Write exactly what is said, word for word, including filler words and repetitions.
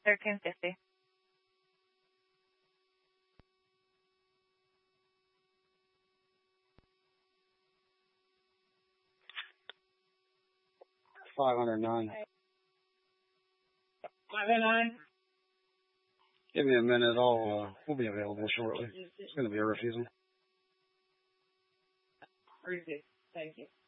thirteen fifty. Five hundred nine. Five hundred nine. Give me a minute. I'll, uh, we'll be available shortly. It's going to be a refusal. Thank you.